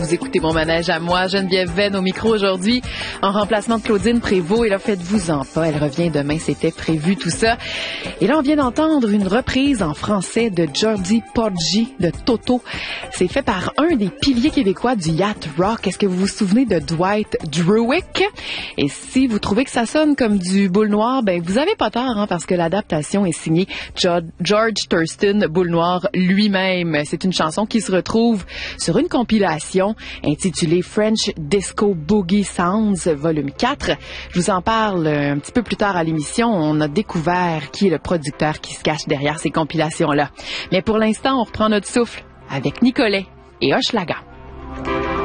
Vous écoutez Mon Manège à moi, Geneviève Venn au micro aujourd'hui, en remplacement de Claudine Prévost. Et là, faites-vous-en pas, elle revient demain, c'était prévu tout ça. Et là, on vient d'entendre une reprise en français de Georgie Porgy de Toto. C'est fait par un des piliers québécois du yacht rock. Est-ce que vous vous souvenez de Dwight Druick? Et si vous trouvez que ça sonne comme du Boule Noire, ben vous avez pas tort, parce que l'adaptation est signée George Thurston Boule Noire lui-même. C'est une chanson qui se retrouve sur une compilation intitulée French Disco Boogie Sounds volume 4. Je vous en parle un petit peu plus tard à l'émission. On a découvert qui est le producteur qui se cache derrière ces compilations-là. Mais pour l'instant, on reprend notre souffle avec Nicolet et Hochelaga.